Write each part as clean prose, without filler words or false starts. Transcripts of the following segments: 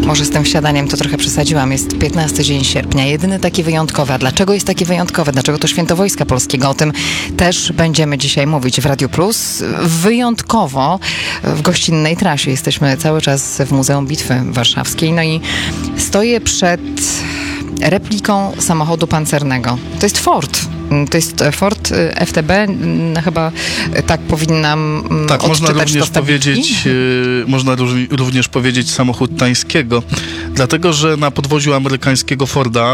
może z tym wsiadaniem to trochę przesadziłam. Jest 15 dzień sierpnia, jedyny taki wyjątkowy. A dlaczego jest taki wyjątkowy? Dlaczego to Święto Wojska Polskiego? O tym też będziemy dzisiaj mówić w Radiu Plus. Wyjątkowo w gościnnej trasie. Jesteśmy cały czas w Muzeum Bitwy Warszawskiej. No i stoję przed repliką samochodu pancernego. To jest Ford. To jest Ford FTB, chyba tak powinnam tak, odczytać można również powiedzieć samochód tańskiego, dlatego, że na podwoziu amerykańskiego Forda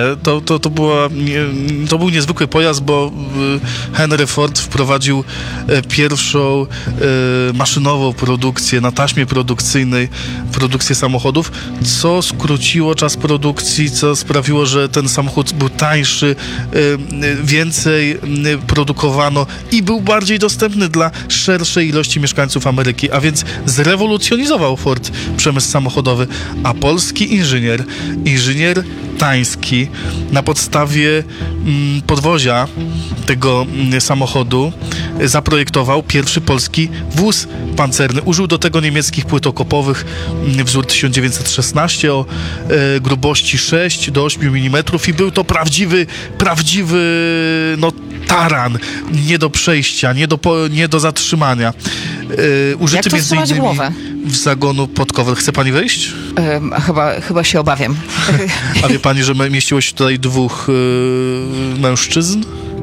to był niezwykły pojazd, bo Henry Ford wprowadził pierwszą maszynową produkcję, na taśmie produkcyjnej, produkcję samochodów, co skróciło czas produkcji, co sprawiło, że ten samochód był tańszy, więcej produkowano i był bardziej dostępny dla szerszej ilości mieszkańców Ameryki, a więc zrewolucjonizował Ford przemysł samochodowy, a polski inżynier tański na podstawie podwozia tego samochodu zaprojektował pierwszy polski wóz pancerny. Użył do tego niemieckich płyt okopowych wzór 1916 o grubości 6 do 8 mm i był to prawdziwy taran, nie do przejścia, nie do zatrzymania. Użyty między innymi w zagonu Podkowel. Chce pani wejść? Chyba się obawiam. A wie pani, że mieściło się tutaj dwóch mężczyzn?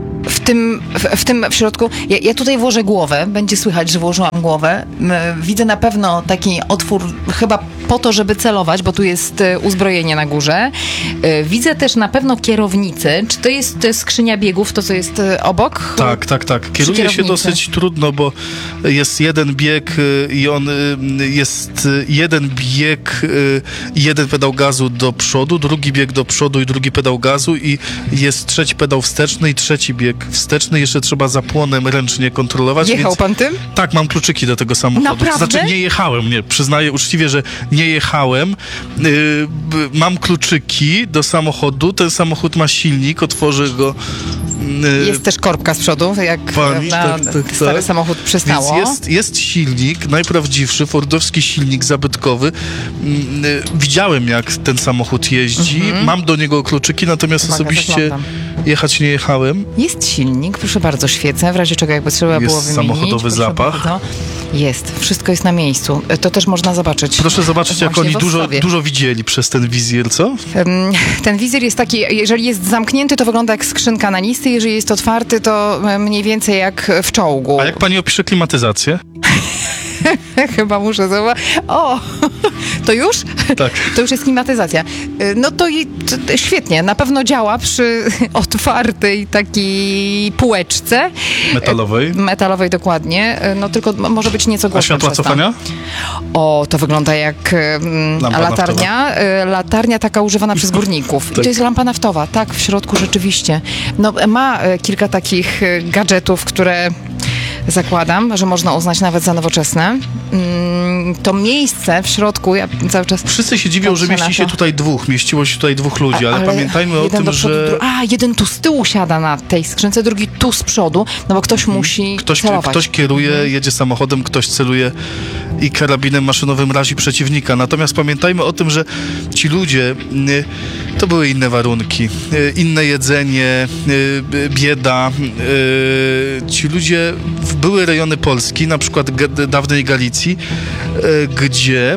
W środku, ja tutaj włożę głowę, będzie słychać, że włożyłam głowę. Widzę na pewno taki otwór, chyba po to, żeby celować, bo tu jest uzbrojenie na górze. Widzę też na pewno kierownicę. Czy to jest skrzynia biegów, to co jest obok? Tak. Kieruje się dosyć trudno, bo jest jeden bieg i on jest jeden bieg i jeden pedał gazu do przodu, drugi bieg do przodu i drugi pedał gazu i jest trzeci pedał wsteczny i trzeci bieg wsteczny. Jeszcze trzeba zapłonem ręcznie kontrolować. Jechał pan tym? Tak, mam kluczyki do tego samochodu. Naprawdę? Znaczy nie jechałem, przyznaję uczciwie, że nie jechałem. Mam kluczyki do samochodu. Ten samochód ma silnik, otworzę go. Jest też korbka z przodu, jak stary samochód przystało. Więc jest silnik, najprawdziwszy, fordowski silnik zabytkowy. Widziałem, jak ten samochód jeździ. Mam do niego kluczyki, natomiast osobiście jechać nie jechałem. Jest silnik, proszę bardzo, świecę, w razie czego jakby trzeba było wymienić. Jest samochodowy zapach. Bardzo. Jest, wszystko jest na miejscu. To też można zobaczyć. Proszę zobaczyć, jak oni dużo widzieli przez ten wizjer, co? Ten wizjer jest taki, jeżeli jest zamknięty, to wygląda jak skrzynka na listy, jeżeli jest otwarty, to mniej więcej jak w czołgu. A jak pani opisze klimatyzację? Chyba muszę zobaczyć. O, to już? Tak. To już jest klimatyzacja. No to świetnie. Na pewno działa przy otwartej takiej półeczce. Metalowej, dokładnie. No tylko może być nieco głośno. A światła cofania? O, to wygląda jak latarnia. Latarnia taka używana przez górników. Tak. I to jest lampa naftowa. Tak, w środku rzeczywiście. No, ma kilka takich gadżetów, które zakładam, że można uznać nawet za nowoczesne. To miejsce w środku, ja cały czas... Wszyscy się dziwią, że mieściło się tutaj dwóch ludzi, ale pamiętajmy o tym, że... jeden tu z tyłu siada na tej skrzynce, drugi tu z przodu, no bo ktoś musi celować. Ktoś kieruje, jedzie samochodem, ktoś celuje i karabinem maszynowym razi przeciwnika. Natomiast pamiętajmy o tym, że ci ludzie, to były inne warunki, inne jedzenie, bieda. Ci ludzie, były rejony Polski, na przykład dawnej Galicji, gdzie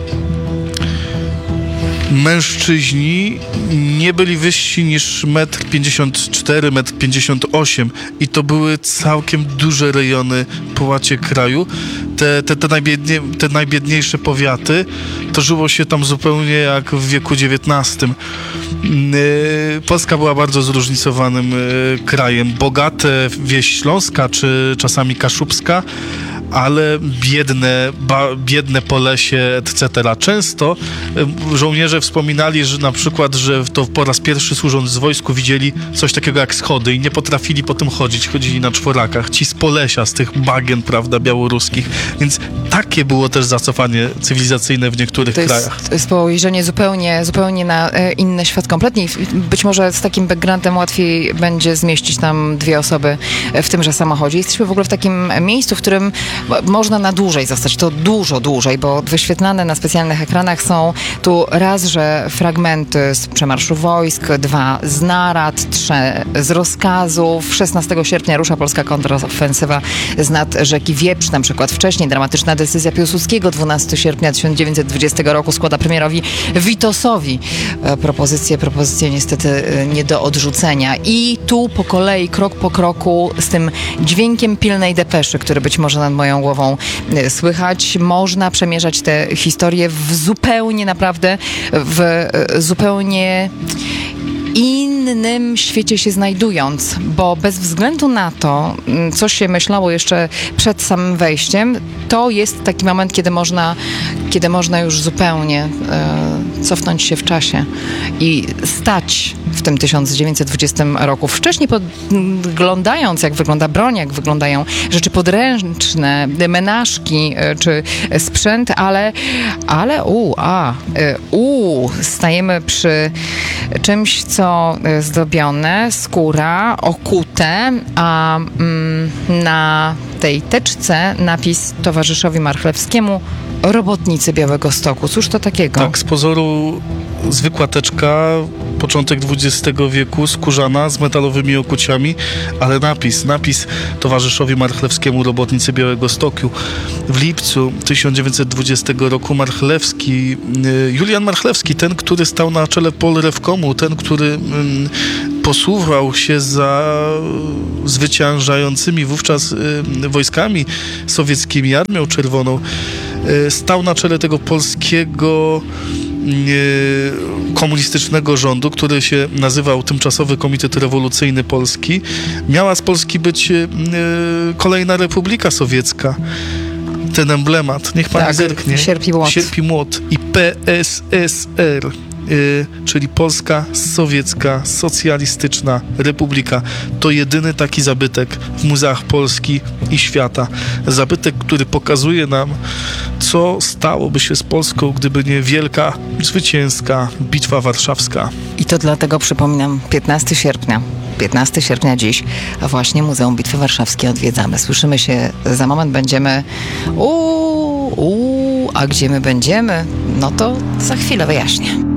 mężczyźni nie byli wyżsi niż 1,54 m, 1,58 m i to były całkiem duże rejony po łacie kraju. Te najbiedniejsze powiaty, to żyło się tam zupełnie jak w wieku XIX. Polska była bardzo zróżnicowanym krajem. Bogate wieś śląska, czy czasami kaszubska, ale biedne Polesie, etc. Często żołnierze wspominali, że na przykład, że to po raz pierwszy służąc w wojsku widzieli coś takiego jak schody i nie potrafili po tym chodzić. Chodzili na czworakach. Ci z Polesia, z tych bagien, prawda, białoruskich. Więc takie było też zacofanie cywilizacyjne w niektórych krajach. To jest spojrzenie zupełnie na inny świat kompletnie. Być może z takim backgroundem łatwiej będzie zmieścić tam dwie osoby w tymże samochodzie. Jesteśmy w ogóle w takim miejscu, w którym można na dłużej zostać, to dużo dłużej, bo wyświetlane na specjalnych ekranach są tu raz, że fragmenty z przemarszu wojsk, 2 z narad, 3 z rozkazów. 16 sierpnia rusza polska kontrofensywa z nad rzeki Wieprz, na przykład wcześniej dramatyczna decyzja Piłsudskiego 12 sierpnia 1920 roku składa premierowi Witosowi propozycję niestety nie do odrzucenia. I tu po kolei, krok po kroku, z tym dźwiękiem pilnej depeszy, który być może nad moją głową słychać, można przemierzać te historie w zupełnie innym świecie się znajdując, bo bez względu na to, co się myślało jeszcze przed samym wejściem, to jest taki moment, kiedy można już zupełnie cofnąć się w czasie i stać w tym 1920 roku. Wcześniej podglądając, jak wygląda broń, jak wyglądają rzeczy podręczne, menażki czy sprzęt, ale stajemy przy czymś, co zdobione, skóra, okute, a na tej teczce napis towarzyszowi Marchlewskiemu robotnicy Białegostoku. Cóż to takiego? Tak, z pozoru zwykła teczka, początek XX wieku, skórzana, z metalowymi okuciami, ale napis towarzyszowi Marchlewskiemu robotnicy Białegostoku. W lipcu 1920 roku Julian Marchlewski, ten, który stał na czele Polrewkomu, ten, który posuwał się za zwyciężającymi wówczas wojskami sowieckimi, Armią Czerwoną, stał na czele tego polskiego komunistycznego rządu, który się nazywał Tymczasowy Komitet Rewolucyjny Polski. Miała z Polski być kolejna Republika Sowiecka. Ten emblemat, niech pani zerknie. Sierp i młot. I PSSR, czyli Polska Sowiecka Socjalistyczna Republika. To jedyny taki zabytek w muzeach Polski i świata. Zabytek, który pokazuje nam, co stałoby się z Polską, gdyby nie wielka, zwycięska Bitwa Warszawska. I to dlatego przypominam 15 sierpnia dziś, a właśnie Muzeum Bitwy Warszawskiej odwiedzamy. Słyszymy się za moment, będziemy a gdzie my będziemy? No to za chwilę wyjaśnię.